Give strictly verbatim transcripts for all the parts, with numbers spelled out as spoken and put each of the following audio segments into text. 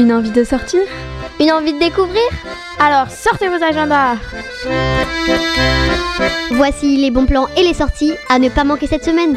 Une envie de sortir? Une envie de découvrir? Alors sortez vos agendas! Voici les bons plans et les sorties à ne pas manquer cette semaine.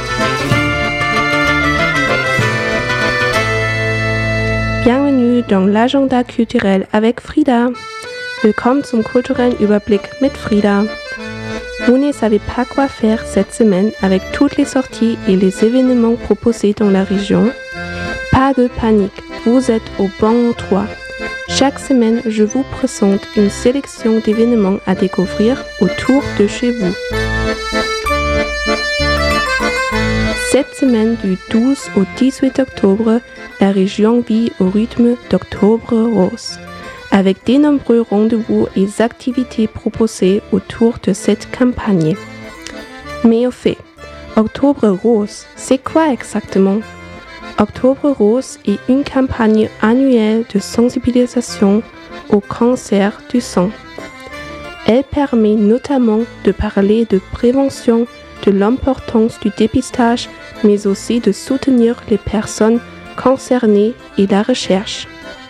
Bienvenue dans l'agenda culturel avec Frida. Willkommen zum kulturellen Überblick mit Frida. Vous ne savez pas quoi faire cette semaine avec toutes les sorties et les événements proposés dans la région? Pas de panique, vous êtes au bon endroit. Chaque semaine, je vous présente une sélection d'événements à découvrir autour de chez vous. Cette semaine, du douze au dix-huit octobre, la région vit au rythme d'Octobre Rose, avec de nombreux rendez-vous et activités proposées autour de cette campagne. Mais au fait, Octobre Rose, c'est quoi exactement? Octobre Rose est une campagne annuelle de sensibilisation au cancer du sein. Elle permet notamment de parler de prévention, de l'importance du dépistage, mais aussi de soutenir les personnes concernées et la recherche.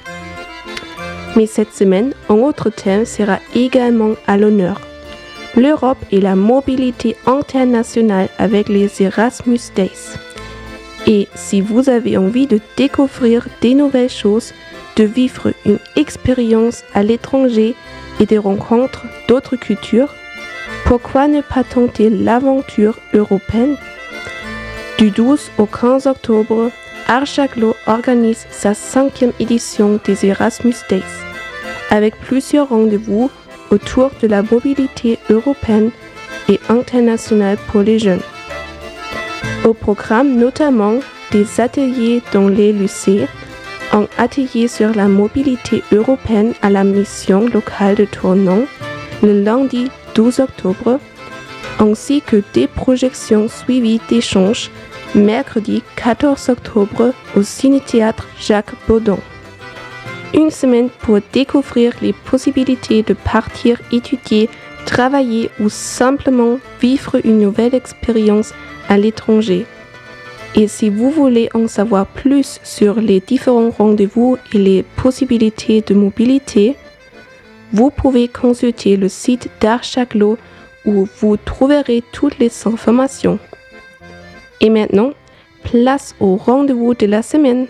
Mais cette semaine, un autre thème sera également à l'honneur. L'Europe et la mobilité internationale avec les Erasmus Days. Et si vous avez envie de découvrir des nouvelles choses, de vivre une expérience à l'étranger et de rencontrer d'autres cultures, pourquoi ne pas tenter l'aventure européenne? Du douze au quinze octobre, Archaglo organise sa cinquième édition des Erasmus Days, avec plusieurs rendez-vous autour de la mobilité européenne et internationale pour les jeunes. Au programme notamment des ateliers dans les lycées, un atelier sur la mobilité européenne à la mission locale de Tournon le lundi douze octobre, ainsi que des projections suivies d'échanges mercredi quatorze octobre au Ciné-Théâtre Jacques Baudon. Une semaine pour découvrir les possibilités de partir étudier, travailler ou simplement vivre une nouvelle expérience à l'étranger. Et si vous voulez en savoir plus sur les différents rendez-vous et les possibilités de mobilité, vous pouvez consulter le site d'Archaglo où vous trouverez toutes les informations. Et maintenant, place au rendez-vous de la semaine.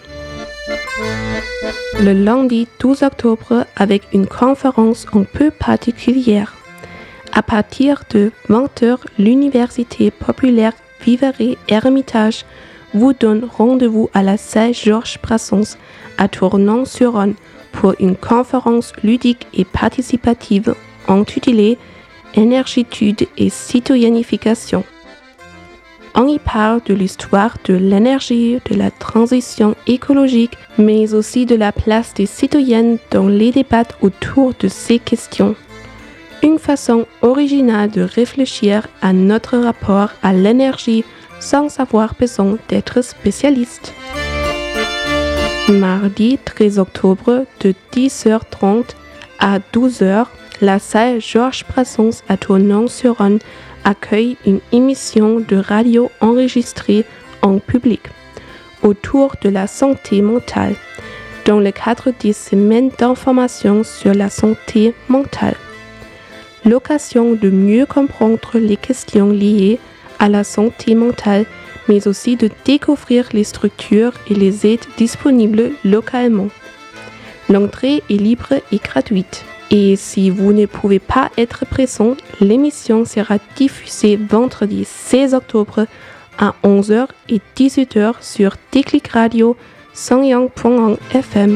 Le lundi douze octobre avec une conférence un peu particulière. À partir de vingt heures, l'Université populaire Vivarais Ermitage vous donne rendez-vous à la salle Georges Brassens à Tournon-sur-Rhône pour une conférence ludique et participative intitulée Énergitude et citoyennification. On y parle de l'histoire de l'énergie, de la transition écologique, mais aussi de la place des citoyennes dans les débats autour de ces questions. Une façon originale de réfléchir à notre rapport à l'énergie sans avoir besoin d'être spécialiste. Mardi treize octobre de dix heures trente à douze heures, la salle Georges Brassens à Tournon-sur-Rhône accueille une émission de radio enregistrée en public autour de la santé mentale, dans le cadre des semaines d'information sur la santé mentale. L'occasion de mieux comprendre les questions liées à la santé mentale, mais aussi de découvrir les structures et les aides disponibles localement. L'entrée est libre et gratuite. Et si vous ne pouvez pas être présent, l'émission sera diffusée vendredi seize octobre à onze heures et dix-huit heures sur Déclic Radio cent un point un F M.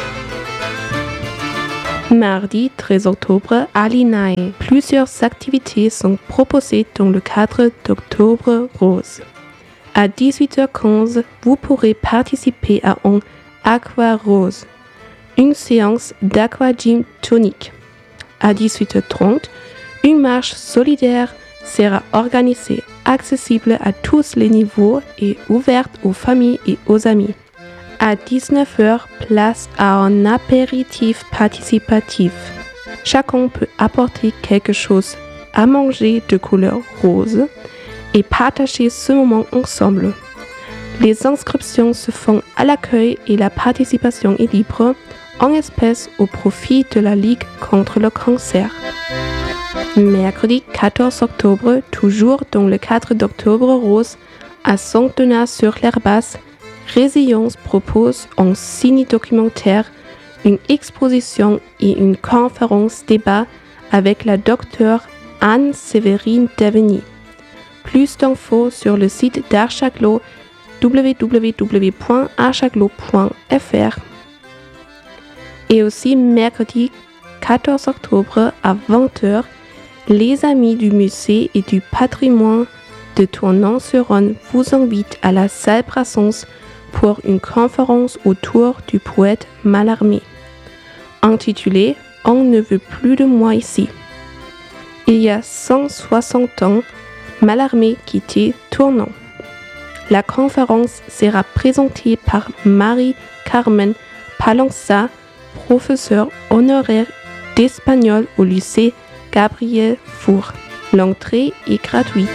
Mardi treize octobre à l'I N A E, plusieurs activités sont proposées dans le cadre d'Octobre Rose. À dix-huit heures quinze, vous pourrez participer à un Aqua Rose, une séance d'aquagym tonique. À dix-huit heures trente, une marche solidaire sera organisée, accessible à tous les niveaux et ouverte aux familles et aux amis. À dix-neuf heures, place à un apéritif participatif. Chacun peut apporter quelque chose à manger de couleur rose et partager ce moment ensemble. Les inscriptions se font à l'accueil et la participation est libre, en espèces au profit de la Ligue contre le cancer. Mercredi quatorze octobre, toujours dans le cadre d'Octobre Rose, à Saint-Donat-sur-l'Herbasse, Résilience propose un ciné-documentaire, une exposition et une conférence débat avec la docteure Anne-Séverine Daveny. Plus d'infos sur le site d'Archaglo w w w point archaglo point f r. Et aussi mercredi quatorze octobre à vingt heures, les amis du musée et du patrimoine de Tournon-sur-Rhône vous invitent à la salle Brassens pour une conférence autour du poète Mallarmé, intitulée « On ne veut plus de moi ici ». Il y a cent soixante ans, Mallarmé quittait Tournon. La conférence sera présentée par Marie-Carmen Palanza, professeure honoraire d'espagnol au lycée Gabriel Faure. L'entrée est gratuite.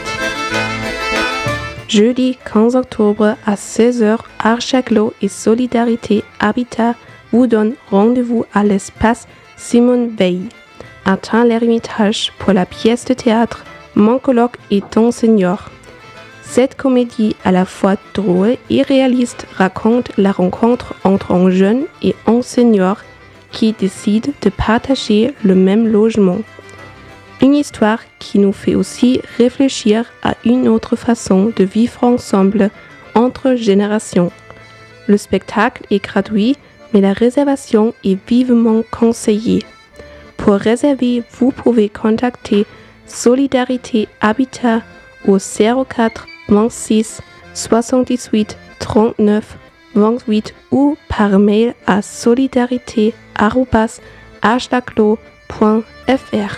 Jeudi quinze octobre à seize heures, Archaglo et Solidarité Habitat vous donnent rendez-vous à l'espace Simone Veil, à Tain-l'Ermitage pour la pièce de théâtre Mon colloque est ton seigneur. Cette comédie à la fois drôle et réaliste raconte la rencontre entre un jeune et un senior qui décident de partager le même logement. Une histoire qui nous fait aussi réfléchir à une autre façon de vivre ensemble entre générations. Le spectacle est gratuit, mais la réservation est vivement conseillée. Pour réserver, vous pouvez contacter Solidarité Habitat au zéro quatre vingt-six soixante-dix-huit trente-neuf vingt-huit ou par mail à solidarité arobase archaglo point f r.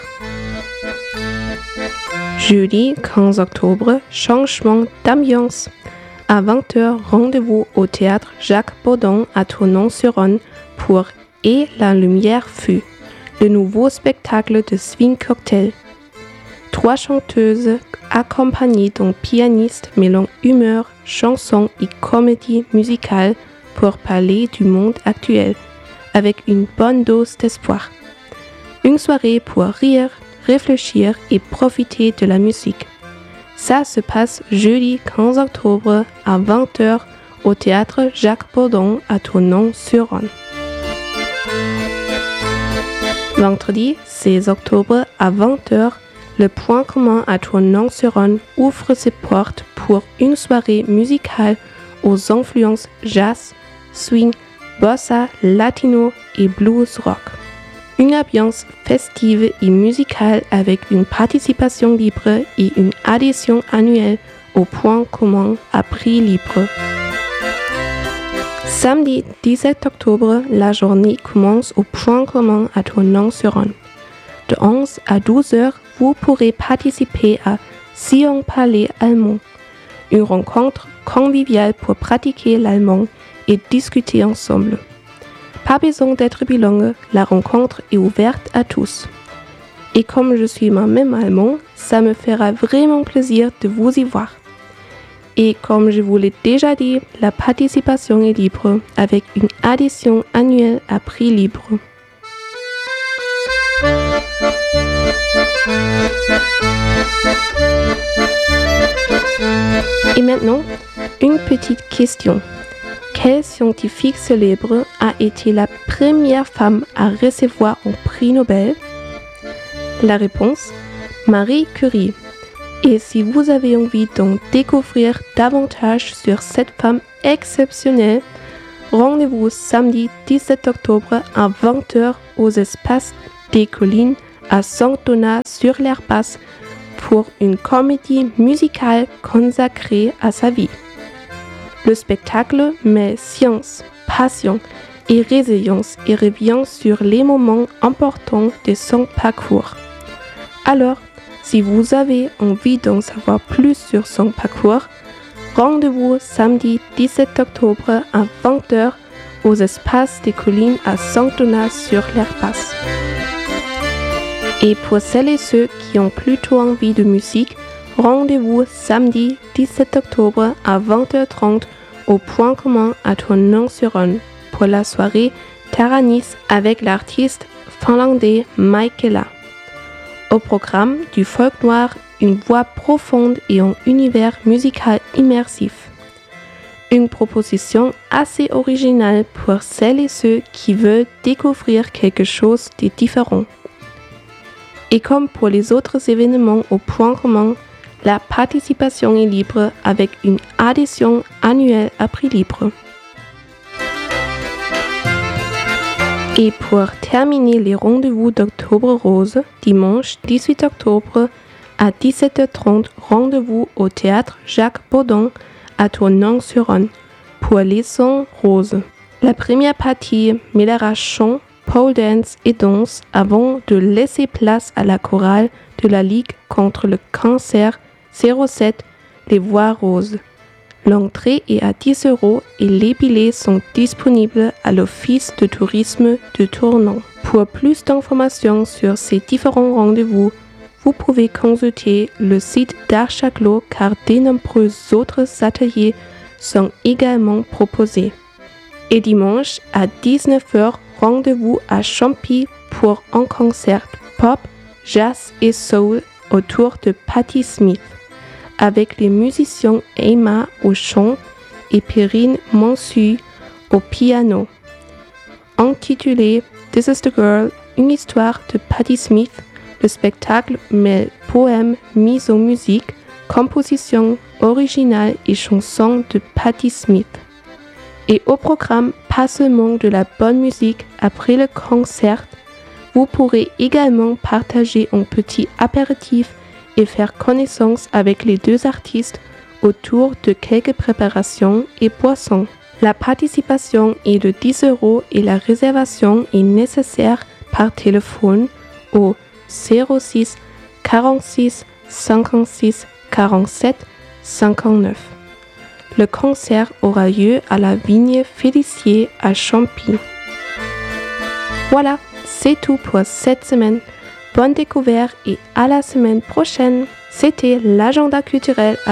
Jeudi quinze octobre, changement d'ambiance. À vingt heures, rendez-vous au théâtre Jacques Baudon à Tournon-sur-Rhône pour Et la lumière fut, le nouveau spectacle de Swing Cocktail. Trois chanteuses accompagnées d'un pianiste mêlant humeur, chanson et comédie musicale pour parler du monde actuel, avec une bonne dose d'espoir. Une soirée pour rire, réfléchir et profiter de la musique. Ça se passe jeudi quinze octobre à vingt heures au théâtre Jacques Baudon à Tournon-sur-Rhône. Vendredi seize octobre à vingt heures, le Point commun à Tournon-sur-Rhône ouvre ses portes pour une soirée musicale aux influences jazz, swing, bossa, latino et blues rock. Une ambiance festive et musicale avec une participation libre et une adhésion annuelle au Point commun à prix libre. Samedi dix-sept octobre, la journée commence au Point commun à Tournon-sur-Rhône. De onze à douze heures, vous pourrez participer à Si on parlait allemand, une rencontre conviviale pour pratiquer l'allemand et discuter ensemble. Pas besoin d'être bilingue, la rencontre est ouverte à tous. Et comme je suis moi-même allemand, ça me fera vraiment plaisir de vous y voir. Et comme je vous l'ai déjà dit, la participation est libre avec une adhésion annuelle à prix libre. Et maintenant, une petite question. Quelle scientifique célèbre a été la première femme à recevoir un prix Nobel? La réponse, Marie Curie. Et si vous avez envie d'en découvrir davantage sur cette femme exceptionnelle, rendez-vous samedi dix-sept octobre à vingt heures aux espaces des collines à Saint-Donat-sur-l'Herbasse pour une comédie musicale consacrée à sa vie. Le spectacle met science, passion et résilience et revient sur les moments importants de son parcours. Alors, si vous avez envie d'en savoir plus sur son parcours, rendez-vous samedi dix-sept octobre à vingt heures aux espaces des collines à Saint-Donat-sur-l'Herbasse. Et pour celles et ceux qui ont plutôt envie de musique, rendez-vous samedi dix-sept octobre à vingt heures trente au Point commun à Tournon-sur-Rhône pour la soirée Taranis avec l'artiste finlandais Michaela. Au programme du folk noir, une voix profonde et un univers musical immersif. Une proposition assez originale pour celles et ceux qui veulent découvrir quelque chose de différent. Et comme pour les autres événements au Point commun, la participation est libre avec une adhésion annuelle à prix libre. Et pour terminer les rendez-vous d'Octobre Rose, dimanche dix-huit octobre à dix-sept heures trente, rendez-vous au théâtre Jacques Baudon à Tournon-sur-Rhône pour les sons roses. La première partie mêlera chant, pole dance et danse avant de laisser place à la chorale de la Ligue contre le cancer zéro sept Les Voix Roses. L'entrée est à dix euros et les billets sont disponibles à l'Office de tourisme de Tournon. Pour plus d'informations sur ces différents rendez-vous, vous pouvez consulter le site d'Archaclo car de nombreux autres ateliers sont également proposés. Et dimanche à dix-neuf heures, rendez-vous à Champy pour un concert pop, jazz et soul autour de Patti Smith, avec les musiciens Emma au chant et Perrine Monsu au piano. Intitulé This is the Girl, une histoire de Patti Smith, le spectacle mêle poèmes mis en musique, compositions originales et chansons de Patti Smith. Et au programme, pas seulement de la bonne musique après le concert, vous pourrez également partager un petit apéritif et faire connaissance avec les deux artistes autour de quelques préparations et boissons. La participation est de dix euros et la réservation est nécessaire par téléphone au zéro six quarante-six cinquante-six quarante-sept cinquante-neuf. Le concert aura lieu à la Vigne Félicier à Champy. Voilà, c'est tout pour cette semaine. Bonne découverte et à la semaine prochaine. C'était l'agenda culturel